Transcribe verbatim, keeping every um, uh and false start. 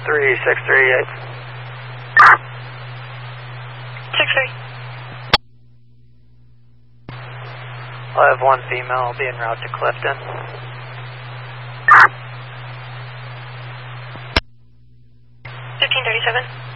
three six three eight. six three. I'll have one female, I'll be en route to Clifton. fifteen thirty-seven.